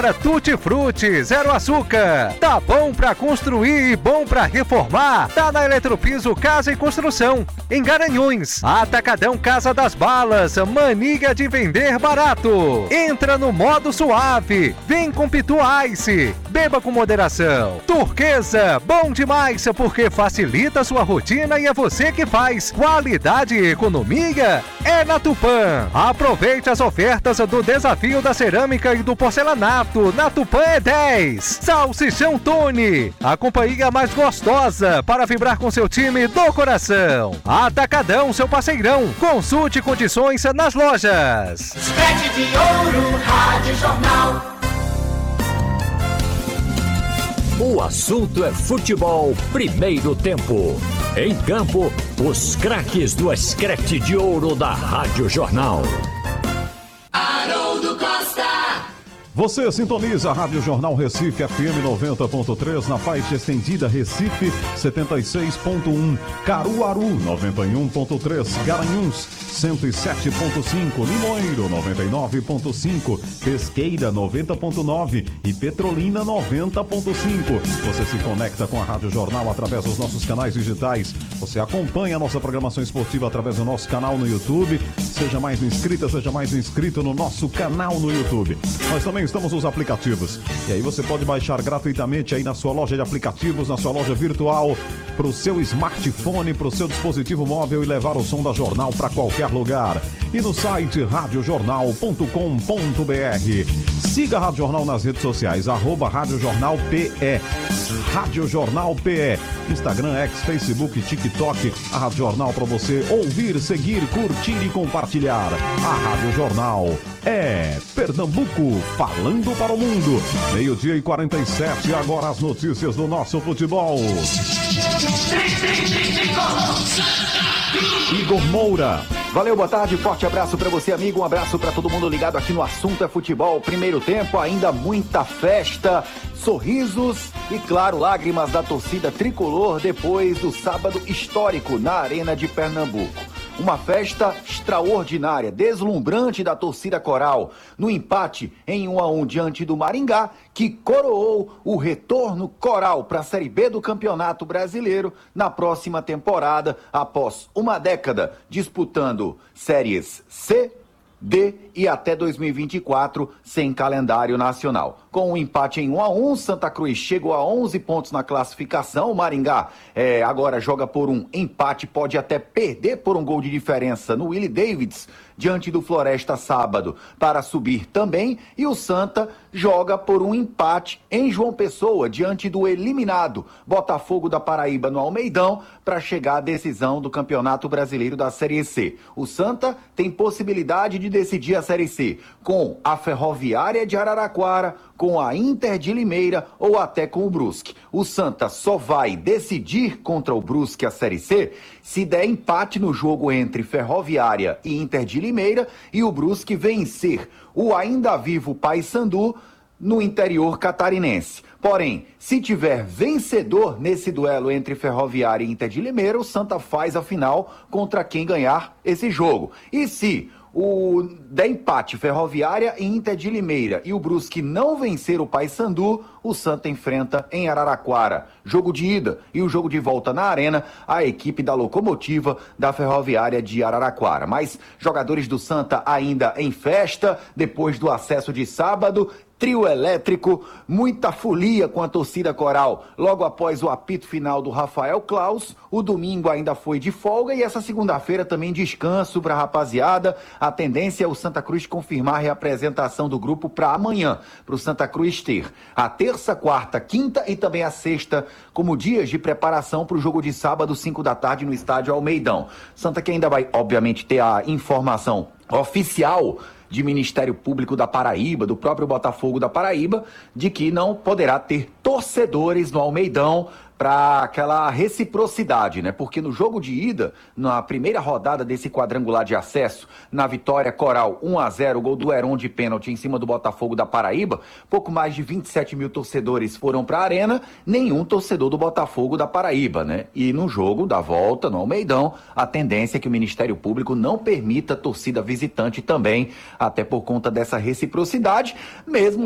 Tutti Frutti, zero açúcar. Tá bom pra construir e bom pra reformar. Tá na Eletropiso Casa e Construção. Em Garanhuns, Atacadão Casa das Balas, mania de vender barato. Entra no modo suave. Vem com Pitu Ice. Beba com moderação. Turquesa, bom demais porque facilita a sua rotina e é você que faz. Qualidade e economia é na Tupã. Aproveite as ofertas do Desafio da Cerâmica e do Porcelanato. Na Tupã é 10. Salsichão Tony, a companhia mais gostosa para vibrar com seu time do coração. Atacadão, seu parceirão. Consulte condições nas lojas. Sete de Ouro, Rádio Jornal. O assunto é futebol primeiro tempo. Em campo, os craques do Escrete de Ouro da Rádio Jornal. Haroldo Costa. Você sintoniza a Rádio Jornal Recife FM 90.3 na faixa estendida Recife 76.1, Caruaru 91.3, Garanhuns 107.5, Limoeiro 99.5, Pesqueira 90.9 e Petrolina 90.5. Você se conecta com a Rádio Jornal através dos nossos canais digitais. Você acompanha a nossa programação esportiva através do nosso canal no YouTube. Seja mais inscrita, seja mais inscrito no nosso canal no YouTube. Nós também estamos nos aplicativos. E aí você pode baixar gratuitamente aí na sua loja de aplicativos, na sua loja virtual, para o seu smartphone, para o seu dispositivo móvel e levar o som da Jornal para qualquer lugar. E no site radiojornal.com.br. Siga a Rádio Jornal nas redes sociais, @Rádio Jornal PE. Rádio Jornal PE. Instagram, X, Facebook, TikTok. A Rádio Jornal para você ouvir, seguir, curtir e compartilhar. A Rádio Jornal é Pernambuco falando para o mundo. 12h47, agora as notícias do nosso futebol. Igor Moura. Valeu, boa tarde, forte abraço pra você, amigo, um abraço pra todo mundo ligado aqui no Assunto é Futebol. Primeiro tempo, ainda muita festa, sorrisos e, claro, lágrimas da torcida tricolor depois do sábado histórico na Arena de Pernambuco. Uma festa extraordinária, deslumbrante da torcida coral, no empate em 1-1 diante do Maringá, que coroou o retorno coral para a Série B do Campeonato Brasileiro na próxima temporada, após uma década disputando séries C, D e até 2024 sem calendário nacional. Com o empate em 1-1, Santa Cruz chegou a 11 pontos na classificação. O Maringá agora joga por um empate, pode até perder por um gol de diferença no Willie Davids diante do Floresta sábado para subir também. E o Santa joga por um empate em João Pessoa diante do eliminado Botafogo da Paraíba no Almeidão para chegar à decisão do Campeonato Brasileiro da Série C. O Santa tem possibilidade de decidir a Série C com a Ferroviária de Araraquara, com a Inter de Limeira ou até com o Brusque. O Santa só vai decidir contra o Brusque a Série C se der empate no jogo entre Ferroviária e Inter de Limeira e o Brusque vencer o ainda vivo Paysandu no interior catarinense. Porém, se tiver vencedor nesse duelo entre Ferroviária e Inter de Limeira, o Santa faz a final contra quem ganhar esse jogo. E se der empate Ferroviária e Inter de Limeira e o Brusque não vencer o Paysandu, o Santa enfrenta em Araraquara, jogo de ida, e o jogo de volta na Arena, a equipe da Locomotiva da Ferroviária de Araraquara. Mas jogadores do Santa ainda em festa, depois do acesso de sábado, trio elétrico, muita folia com a torcida coral. Logo após o apito final do Rafael Claus, o domingo ainda foi de folga e essa segunda-feira também descanso para a rapaziada. A tendência é o Santa Cruz confirmar a reapresentação do grupo para amanhã, para o Santa Cruz ter a terça, quarta, quinta e também a sexta como dias de preparação para o jogo de sábado, 5 da tarde, no estádio Almeidão. Santa que ainda vai, obviamente, ter a informação oficial de Ministério Público da Paraíba, do próprio Botafogo da Paraíba, de que não poderá ter torcedores no Almeidão para aquela reciprocidade, né? Porque no jogo de ida, na primeira rodada desse quadrangular de acesso, na vitória coral 1-0, gol do Heron de pênalti em cima do Botafogo da Paraíba, pouco mais de 27 mil torcedores foram para a arena, nenhum torcedor do Botafogo da Paraíba, né? E no jogo da volta, no Almeidão, a tendência é que o Ministério Público não permita torcida visitante também, até por conta dessa reciprocidade, mesmo